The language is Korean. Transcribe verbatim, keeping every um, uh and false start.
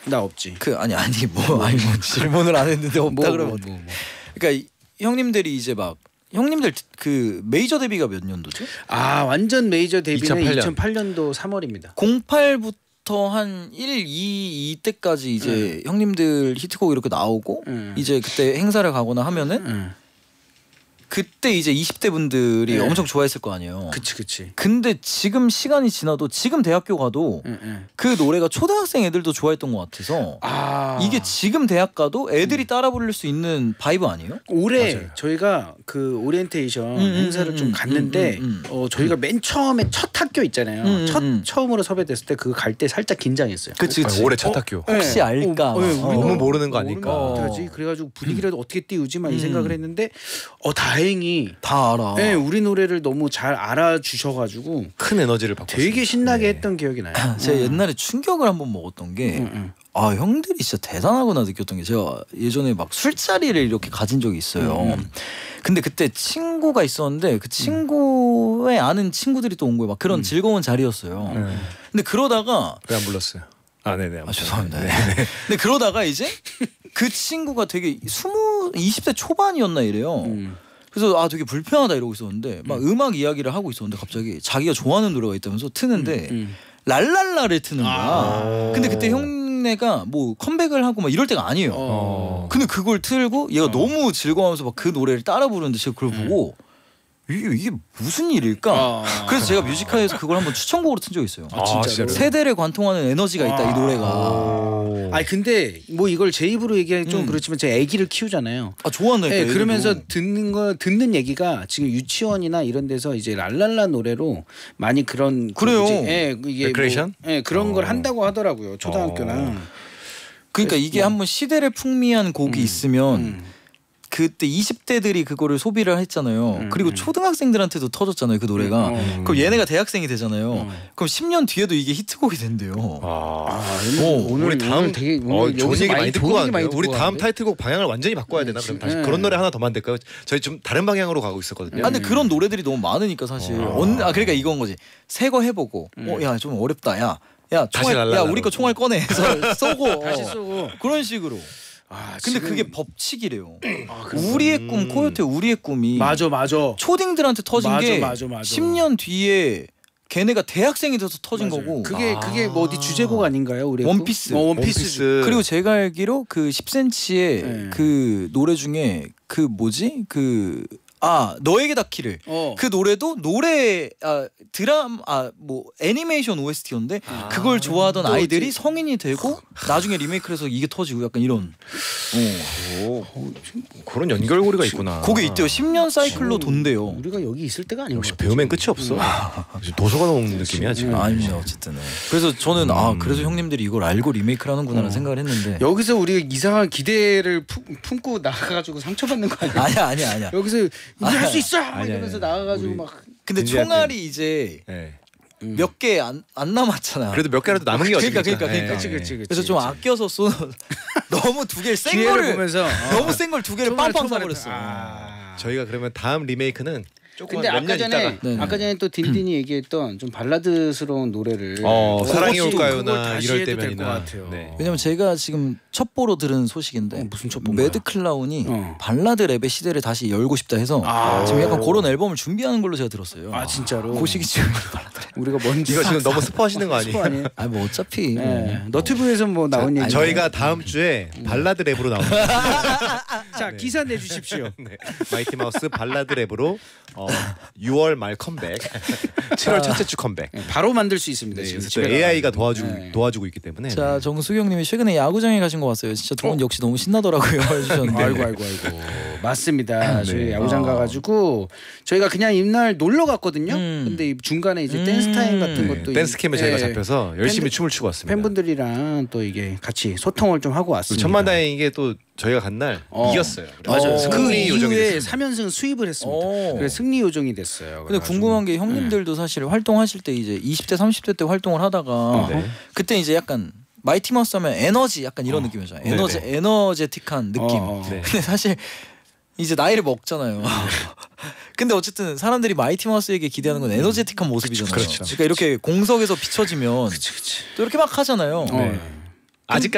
나 없지. 그 아니 아니 뭐 아니 뭐 질문을 안 했는데 없다 뭐, 그러면 뭐, 뭐, 뭐. 그러니까 형님들이 이제 막 형님들 그 메이저 데뷔가 몇 년도죠? 아 완전 메이저 데뷔는 이천팔 년. 이천팔 년도 삼월입니다. 공팔부터 한 일, 이 이때까지 이제 음. 형님들 히트곡 이렇게 나오고 음. 이제 그때 행사를 가거나 하면은 음. 그때 이제 이십 대 분들이 네. 엄청 좋아했을 거 아니에요. 그치 그치. 근데 지금 시간이 지나도 지금 대학교 가도 응, 응. 그 노래가 초등학생 애들도 좋아했던 것 같아서 아 이게 지금 대학 가도 애들이 따라 부를 수 있는 바이브 아니에요? 올해 맞아요. 저희가 그 오리엔테이션 음, 음, 행사를 음, 좀 음, 갔는데 음, 음, 음. 어 저희가 맨 처음에 첫 학교 있잖아요. 음, 음, 첫 음. 처음으로 섭외됐을 때 그거 갈 때 살짝 긴장했어요. 그치 그치. 올해 첫 어? 학교. 혹시 네. 알까? 어, 네, 막. 우리가 너무 모르는 거 아닐까. 모르면 어떡하지? 그래가지고 분위기라도 어떻게 띄우지만 이 음. 생각을 했는데 어 다행히 다 알아. 네, 우리 노래를 너무 잘 알아주셔가지고 큰 에너지를 받고 되게 신나게 네. 했던 기억이 나요. 제가 음. 옛날에 충격을 한번 먹었던 게 응, 응. 아 형들이 진짜 대단하구나 느꼈던 게 제가 예전에 막 술자리를 이렇게 가진 적이 있어요. 음. 근데 그때 친구가 있었는데 그 친구의 아는 친구들이 또 온 거예요. 막 그런 음. 즐거운 자리였어요. 네. 근데 그러다가 왜 안 불렀어요? 아 네네. 아 죄송합니다. 네. 근데 그러다가 이제 그 친구가 되게 스무 이십 대 초반이었나 이래요. 음. 그래서 아 되게 불편하다 이러고 있었는데 막 음. 악 이야기를 하고 있었는데 갑자기 자기가 좋아하는 노래가 있다면서 트는데 음. 랄랄라를 트는 거야. 아. 근데 그때 형네가 뭐 컴백을 하고 막 이럴 때가 아니에요. 어. 근데 그걸 틀고 얘가 어. 너무 즐거워하면서 막 그 노래를 따라 부르는데 제가 그걸 음. 보고 이게, 이게 무슨 일일까? 아. 그래서 제가 뮤지컬에서 그걸 한번 추천곡으로 튼 적이 있어요. 아, 진짜로? 세대를 관통하는 에너지가 있다 아. 이 노래가. 오. 아니 근데 뭐 이걸 제 입으로 얘기하기 좀 음. 그렇지만 제가 아기를 키우잖아요. 아 좋아한다니까. 네, 애들도. 그러면서 듣는 거 듣는 얘기가 지금 유치원이나 이런 데서 이제 랄랄라 노래로 많이 그런 그 그래요. 뭐지? 예, 이게 레크레이션? 뭐, 예, 그런 걸 어. 한다고 하더라고요. 초등학교는. 그러니까 이게 한번 시대를 풍미한 곡이 음. 있으면 음. 그때 이십 대들이 그거를 소비를 했잖아요. 음, 그리고 음. 초등학생들한테도 터졌잖아요. 그 노래가. 음. 그럼 얘네가 대학생이 되잖아요. 음. 그럼 십 년 뒤에도 이게 히트곡이 된대요. 아. 아, 오, 오늘 우리 다음 오늘 되게 어, 오늘 좋은 여기서 얘기 많이 듣고 좋은 얘기 가는데요. 우리 다음 가는데? 타이틀곡 방향을 완전히 바꿔야 되나? 그럼 다시 네. 그런 노래 하나 더 만들까요? 저희 좀 다른 방향으로 가고 있었거든요. 아, 근데 그런 노래들이 너무 많으니까 사실. 어. 언, 아 그러니까 이건 거지. 새 거 해보고. 음. 어, 야 좀 어렵다. 야, 야 다시 총알, 야 랄랄라로. 우리 거 총알 꺼내. 해서 쏘고. 다시 어. 쏘고. 그런 식으로. 아, 근데 지금- 그게 법칙이래요. 아, 그래서- 우리의 꿈, 코요태 우리의 꿈이. 맞아 맞아. 초딩들한테 터진 맞아, 게 맞아, 맞아. 십 년 뒤에 걔네가 대학생이 돼서 터진 맞아요. 거고. 그게 아. 그게 뭐 어디 주제곡 아닌가요? 우리 원피스. 어, 원피스. 원피스. 그리고 제가 알기로 그 십 센티미터의 네. 그 노래 중에 그 뭐지? 그 아 너에게 닿기를 어. 그 노래도 노래 아 드라마 아뭐 애니메이션 오에스티였는데 아, 그걸 좋아하던 또 아이들이 이제- 성인이 되고 나중에 리메이크를 해서 이게 터지고 약간 이런 어. 오, 그런 연결고리가 있구나. 그게 있대요. 십 년 사이클로 지금 돈대요. 우리가 여기 있을 때가 아닌 역시 것 같아, 배우면 지금. 끝이 없어. 도서관 온 느낌이야 지금. 음. 아닙니다 어쨌든. 그래서 저는 아 그래서 형님들이 이걸 알고 리메이크를 하는구나라는 어. 생각을 했는데 여기서 우리가 이상한 기대를 품, 품고 나가가지고 상처받는 거 아니야? 아니야 아니야 아니야. 여기서 우리 할 수 있어! 막 아니야, 이러면서 아니야. 나가가지고 우리- 막 근데 진지할 총알이 이제 네. 음. 몇 개 안 안 남았잖아. 그래도 몇 개라도 남은 게 그러니까, 어디겠어. 그러니까, 그러니까. 그치 그치 그치. 그래서 좀 아껴서 쏘 너무 두 개를 센 기회를 거를 보면서 어. 너무 센 걸 두 개를 초반에, 빵빵 초반에 쏴버렸어. 아. 저희가 그러면 다음 리메이크는 조금 근데 몇 아까 년 전에 있다가 네네. 아까 전에 또 딘딘이 얘기했던 좀 발라드스러운 노래를 어, 그것도 사랑이 그걸 올까요나 다시 이럴 해도 될것 때면이나. 같아요. 네. 왜냐면 제가 지금 첩보로 들은 소식인데 어, 무슨 첩보인가요? 매드 클라운이 어. 발라드 랩의 시대를 다시 열고 싶다 해서 아. 지금 약간 그런 앨범을 준비하는 걸로 제가 들었어요. 아 진짜로. 그 시기 지금 발라드 랩. 우리가 뭔지 이거 지금 너무 스포하시는 거 아니에요? 아니에요? 아뭐 어차피 네. 너튜브에서 뭐 나온 얘기. 저희가 다음 주에 발라드 랩으로 나옵니다. 자 기사 내주십시오. 네. 마이티 마우스 발라드 랩으로 어, 유월 말 컴백, 칠월 첫째 주 컴백. 네, 바로 만들 수 있습니다. 네, 지금 그래서 집에 또 에이아이가 가가지고. 도와주 네. 도와주고 있기 때문에. 자 네. 정수경님이 최근에 야구장에 가신 거 봤어요. 진짜 두 분 역시 너무 신나더라고요 해주셨는데. 아이고 아이고 아이고 맞습니다. 네. 저희 야구장 어. 가가지고 저희가 그냥 이날 놀러 갔거든요. 음. 근데 이 중간에 이제 음. 댄스 타임 같은 네, 것도 댄스 캠에 저희가 예, 잡혀서 열심히 팬들- 춤을 추고 왔습니다. 팬분들이랑 또 이게 같이 소통을 좀 하고 그리고 왔습니다. 천만다행인 게 또 저희가 간 날 어. 이겼어요. 맞아요. 그래서 그 승리 요정이 이후에 됐습니다. 삼 연승 수입을 했습니다. 오. 그래서 승리 요정이 됐어요. 근데 그래가지고. 궁금한 게 형님들도 사실 활동하실 때 이제 이십 대 삼십 대 때 활동을 하다가 어. 네. 그때 이제 약간 마이티 마우스 하면 에너지 약간 이런 어. 느낌이잖아요. 네네. 에너지 에너제틱한 느낌. 어, 어. 네. 근데 사실 이제 나이를 먹잖아요. 근데 어쨌든 사람들이 마이티 마우스에게 기대하는 건 에너제틱한 모습이잖아요. 그렇죠. 그러니까 이렇게 공석에서 비춰지면 그치 그치. 또 이렇게 막 하잖아요. 어. 아직까지